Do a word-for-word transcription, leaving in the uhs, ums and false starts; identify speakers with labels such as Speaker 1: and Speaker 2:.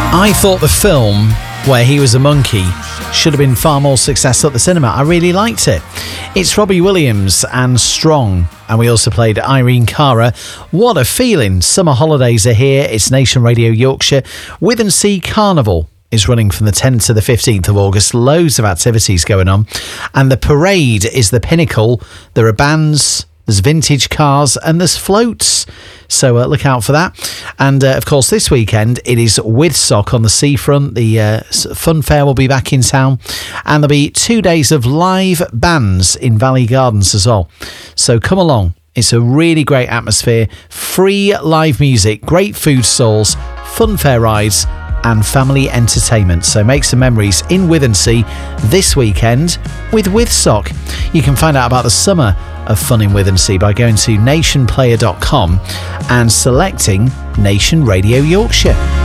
Speaker 1: I thought the film where he was a monkey should have been far more successful at the cinema. I really liked it. It's Robbie Williams and Strong, and we also played Irene Cara. What a feeling. Summer holidays are here. It's Nation Radio Yorkshire. Withensea Carnival is running from the tenth to the fifteenth of August. Loads of activities going on. And the parade is the pinnacle. There are bands, there's vintage cars, and there's floats. So uh, look out for that. And, uh, of course, this weekend, it is Withsock on the seafront. The uh, fun fair will be back in town. And there'll be two days of live bands in Valley Gardens as well. So come along. It's a really great atmosphere. Free live music, great food stalls, fun fair rides, and family entertainment. So make some memories in Withensea this weekend with Withsock. You can find out about the summer of fun in Withensea by going to nation player dot com and selecting Nation Radio Yorkshire.